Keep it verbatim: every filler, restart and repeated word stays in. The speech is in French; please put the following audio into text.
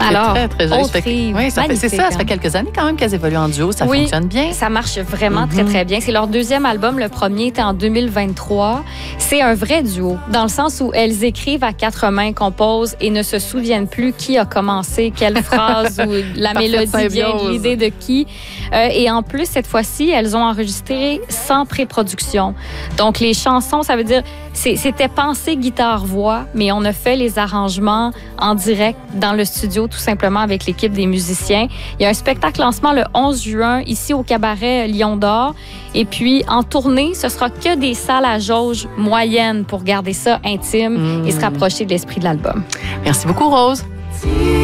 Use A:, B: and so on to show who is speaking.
A: Alors,
B: très, très joli.
A: Autry,
B: oui, ça fait, c'est ça, ça fait quelques années quand même qu'elles évoluent en duo, ça
A: oui,
B: fonctionne bien.
A: Ça marche vraiment
B: Mm-hmm.
A: très, très bien. C'est leur deuxième album. Le premier était en deux mille vingt-trois. C'est un vrai duo, dans le sens où elles écrivent à quatre mains, composent et ne se souviennent plus qui a commencé, quelle phrase ou la mélodie vient de l'idée de qui. Euh, et en plus, cette fois-ci, elles ont enregistré sans pré-production. Donc, les chansons, ça veut dire, c'est, c'était pensé guitare-voix, mais on a fait les arrangements en direct dans le studio, tout simplement avec l'équipe des musiciens. Il y a un spectacle lancement le onze juin, ici au cabaret Lion d'Or. Et puis, en tournée, ce sera que des salles à jauge moyenne pour garder ça intime mmh. et se rapprocher de l'esprit de l'album.
B: Merci beaucoup, Rose.